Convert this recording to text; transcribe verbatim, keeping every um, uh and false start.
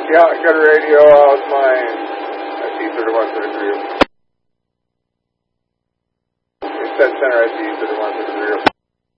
Yeah, I got a radio out my I C thirty-one thirty-three. It said center I C thirty-one thirty-three.